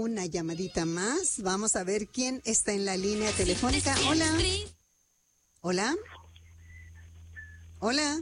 una llamadita más. Vamos a ver quién está en la línea telefónica. Hola. Hola. Hola.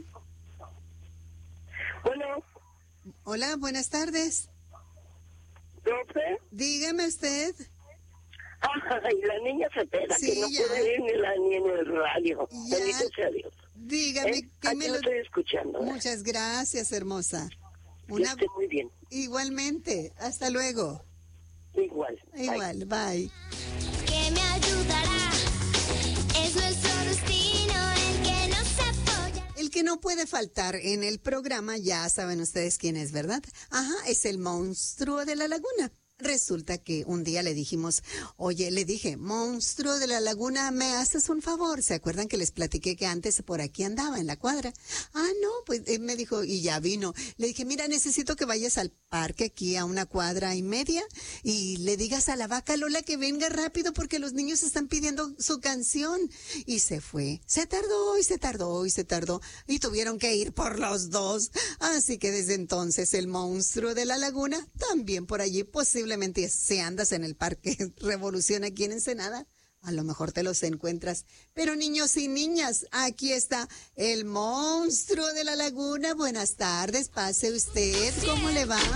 Bueno, Hola, buenas tardes. ¿profe? Dígame usted. Ay, la niña se pega, Sí, que no ya. puede ir ni en el radio. Ya. Bendito sea Dios. Dígame que Aquí me lo lo... estoy escuchando. Muchas gracias, hermosa. Que esté muy bien. Igualmente. Hasta luego. Igual. Bye. Igual, bye. Que me ayudará, es nuestro destino el que nos apoya. El que no puede faltar en el programa, ya saben ustedes quién es, ¿verdad? Ajá, es el monstruo de la laguna. Resulta que un día le dijimos, oye, le dije, monstruo de la laguna, ¿me haces un favor? ¿Se acuerdan que les platiqué que antes por aquí andaba en la cuadra? Ah, no, pues me dijo, y ya vino. Le dije, mira, necesito que vayas al parque aquí a 1.5 cuadras y le digas a la vaca Lola que venga rápido porque los niños están pidiendo su canción. Y se fue. Se tardó y se tardó y se tardó y tuvieron que ir por los dos. Así que desde entonces el monstruo de la laguna también por allí posiblemente si andas en el Parque Revolución aquí en Ensenada, a lo mejor te los encuentras. Pero niños y niñas, aquí está el monstruo de la laguna. Buenas tardes, pase usted. ¿Cómo le va?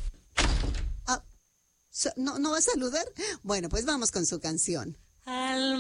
¿No va a saludar? Bueno, pues vamos con su canción.